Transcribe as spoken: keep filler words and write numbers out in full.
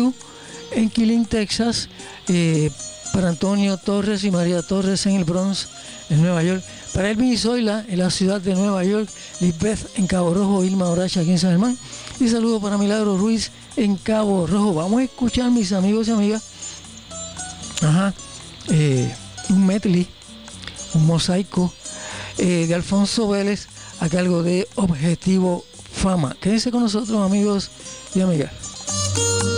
View en Killeen, Texas, eh, para Antonio Torres y María Torres en el Bronx, en Nueva York, para Elvin y Zoila en la ciudad de Nueva York, Lisbeth en Cabo Rojo, Ilma Oracha aquí en San Germán, y saludo para Milagro Ruiz en Cabo Rojo. Vamos a escuchar, mis amigos y amigas, ajá, eh, un medley, un mosaico eh, de Alfonso Vélez a cargo de Objetivo Fama. Quédense con nosotros, amigos y amigas.